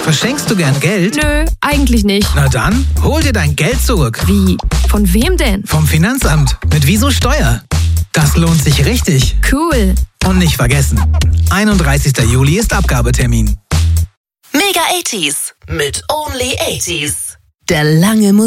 Verschenkst du gern Geld? Nö, eigentlich nicht. Na dann, hol dir dein Geld zurück. Wie? Von wem denn? Vom Finanzamt. Mit Wieso Steuer. Das lohnt sich richtig. Cool. Und nicht vergessen, 31. Juli ist Abgabetermin. Mega 80s mit Only 80s. Der lange